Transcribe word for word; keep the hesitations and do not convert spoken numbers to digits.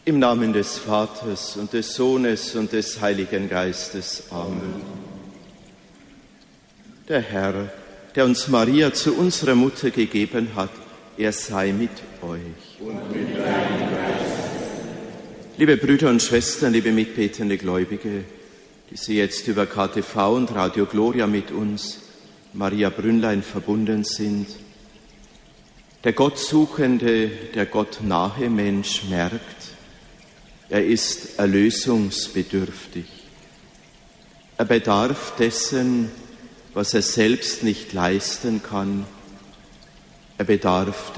Im Namen des Vaters und des Sohnes und des Heiligen Geistes. Amen. Der Herr, der uns Maria zu unserer Mutter gegeben hat, er sei mit euch. Und mit deinem Geist. Liebe Brüder und Schwestern, liebe mitbetende Gläubige, die Sie jetzt über K T V und Radio Gloria mit uns, Maria Brünnlein, verbunden sind. Der gottsuchende, der gottnahe Mensch merkt, er ist erlösungsbedürftig. Er bedarf dessen, was er selbst nicht leisten kann. Er bedarf